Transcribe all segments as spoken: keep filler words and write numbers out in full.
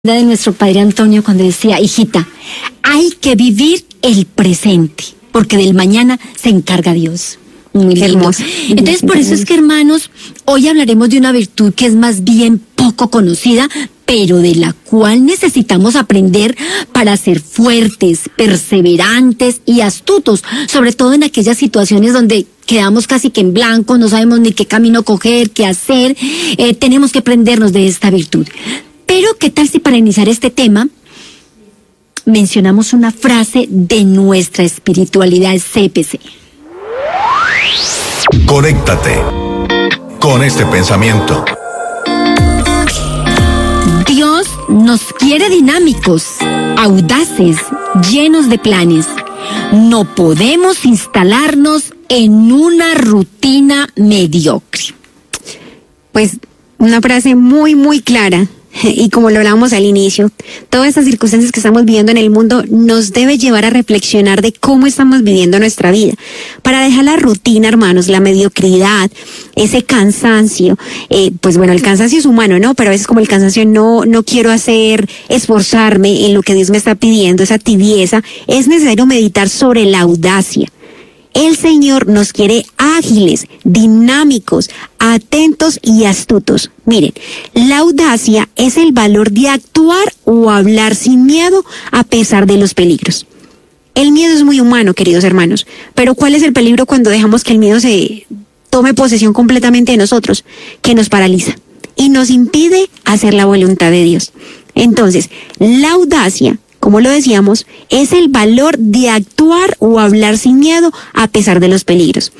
de nuestro padre Antonio cuando decía: hijita, hay que vivir el presente, porque del mañana se encarga Dios. Muy lindo. Hermoso. Entonces, por eso es que, hermanos, hoy hablaremos de una virtud que es más bien poco conocida, pero de la cual necesitamos aprender para ser fuertes, perseverantes y astutos, sobre todo en aquellas situaciones donde quedamos casi que en blanco, no sabemos ni qué camino coger, qué hacer. Eh, tenemos que aprendernos de esta virtud. Pero, ¿qué tal si para iniciar este tema mencionamos una frase de nuestra espiritualidad C P C? Conéctate con este pensamiento. Dios nos quiere dinámicos, audaces, llenos de planes. No podemos instalarnos en una rutina mediocre. Pues una frase muy, muy clara. Y como lo hablábamos al inicio, todas estas circunstancias que estamos viviendo en el mundo nos debe llevar a reflexionar de cómo estamos viviendo nuestra vida. Para dejar la rutina, hermanos, la mediocridad, ese cansancio, eh, pues bueno, el cansancio es humano, ¿no? Pero a veces como el cansancio no, no quiero hacer, esforzarme en lo que Dios me está pidiendo, esa tibieza, es necesario meditar sobre la audacia. El Señor nos quiere ágiles, dinámicos, atentos y astutos. Miren, la audacia es el valor de actuar o hablar sin miedo a pesar de los peligros. El miedo es muy humano, queridos hermanos, pero ¿cuál es el peligro cuando dejamos que el miedo se tome posesión completamente de nosotros? Que nos paraliza y nos impide hacer la voluntad de Dios. Entonces, la audacia, como lo decíamos, es el valor de actuar o hablar sin miedo a pesar de los peligros.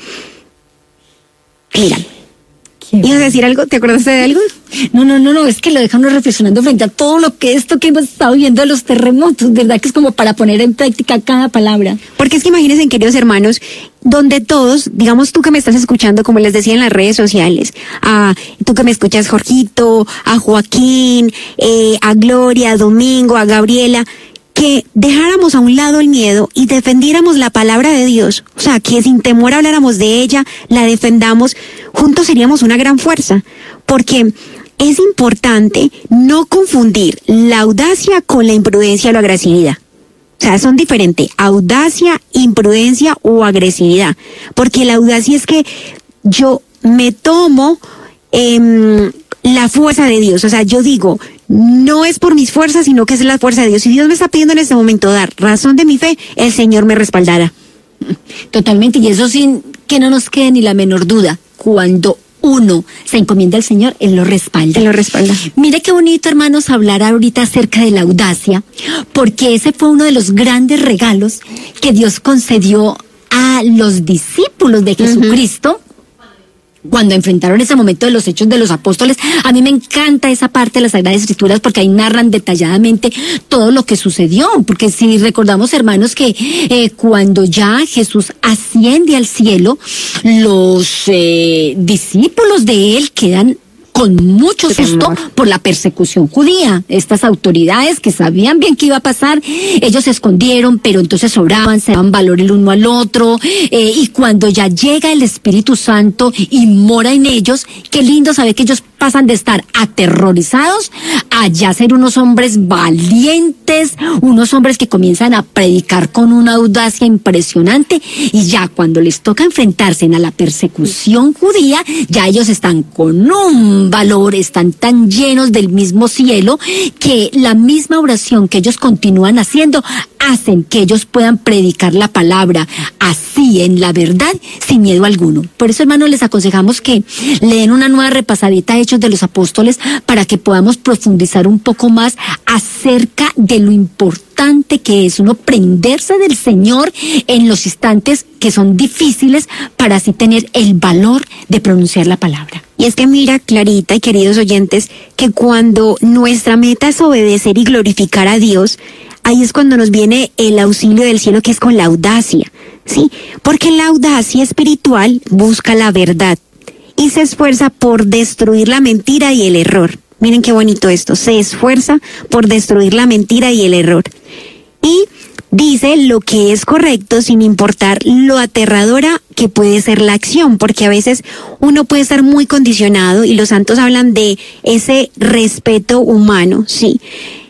Mira, ¿ibas a decir algo? ¿Te acordaste de algo? No, no, no, no, es que lo deja uno reflexionando frente a todo lo que esto que hemos estado viendo de los terremotos, ¿verdad? Que es como para poner en práctica cada palabra. Porque es que imagínense, queridos hermanos, donde todos, digamos tú que me estás escuchando, como les decía en las redes sociales, a tú que me escuchas, Jorgito, a Joaquín, eh, a Gloria, a Domingo, a Gabriela, que dejáramos a un lado el miedo y defendiéramos la palabra de Dios, o sea, que sin temor habláramos de ella, la defendamos, juntos seríamos una gran fuerza, porque es importante no confundir la audacia con la imprudencia o la agresividad. O sea, son diferentes, audacia, imprudencia o agresividad, porque la audacia es que yo me tomo eh, la fuerza de Dios, o sea, yo digo, no es por mis fuerzas, sino que es la fuerza de Dios. Si Dios me está pidiendo en este momento dar razón de mi fe, el Señor me respaldará. Totalmente, y eso sin que no nos quede ni la menor duda. Cuando uno se encomienda al Señor, Él lo respalda. Él lo respalda. Mire qué bonito, hermanos, hablar ahorita acerca de la audacia, porque ese fue uno de los grandes regalos que Dios concedió a los discípulos de Jesucristo. Uh-huh. Cuando enfrentaron ese momento de los Hechos de los Apóstoles. A mí me encanta esa parte de las Sagradas Escrituras porque ahí narran detalladamente todo lo que sucedió, porque si recordamos, hermanos, que eh, cuando ya Jesús asciende al cielo, los eh, discípulos de él quedan con mucho susto por la persecución judía. Estas autoridades que sabían bien qué iba a pasar, ellos se escondieron, pero entonces oraban, se daban valor el uno al otro, eh, y cuando ya llega el Espíritu Santo y mora en ellos, qué lindo saber que ellos pasan de estar aterrorizados a ya ser unos hombres valientes, unos hombres que comienzan a predicar con una audacia impresionante, y ya cuando les toca enfrentarse a la persecución judía, ya ellos están con un valor, están tan llenos del mismo cielo que la misma oración que ellos continúan haciendo hacen que ellos puedan predicar la palabra así, en la verdad, sin miedo alguno. Por eso, hermanos, les aconsejamos que le den una nueva repasadita a Hechos de los Apóstoles para que podamos profundizar un poco más acerca de lo importante que es uno prenderse del Señor en los instantes que son difíciles para así tener el valor de pronunciar la palabra. Y es que mira, Clarita y queridos oyentes, que cuando nuestra meta es obedecer y glorificar a Dios, ahí es cuando nos viene el auxilio del cielo, que es con la audacia, ¿sí? Porque la audacia espiritual busca la verdad y se esfuerza por destruir la mentira y el error. Miren qué bonito esto, se esfuerza por destruir la mentira y el error. Y dice lo que es correcto sin importar lo aterradora que puede ser la acción, porque a veces uno puede estar muy condicionado y los santos hablan de ese respeto humano, sí.